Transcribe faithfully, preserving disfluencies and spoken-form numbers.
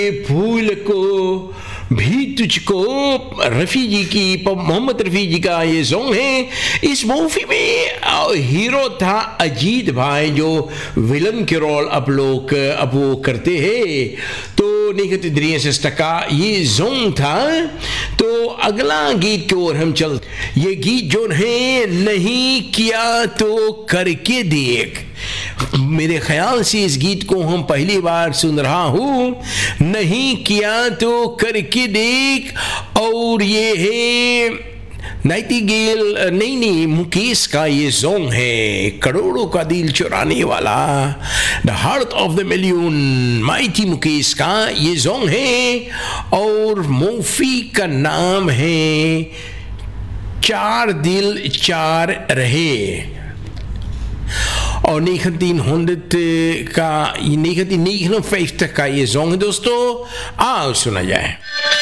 फूल को भी तुझको, रफ़ी जी की, मोहम्मद रफ़ी जी का ये सॉन्ग है। इस मूवी में हीरो था अजीत भाई, जो विलन के रोल अब लोग अब वो करते हैं। तो नहीं का ये सॉन्ग था। तो अगला गीत की ओर हम चल, ये गीत जो है, नहीं किया तो करके देख। मेरे ख्याल से इस गीत को हम पहली बार सुन रहा हूँ, नहीं किया तो करके देख। और ये है नाइटिंगेल, नहीं नहीं मुकेश का ये सॉन्ग है, करोड़ों का दिल चुराने वाला, the heart of the million, mighty Mukesh का ये सॉन्ग है। और मूवी का नाम है चार दिल चार रहे। और negentienhonderd का negentienhonderdnegenenvijftig का ये सॉन्ग है दोस्तों, आओ सुना जाए।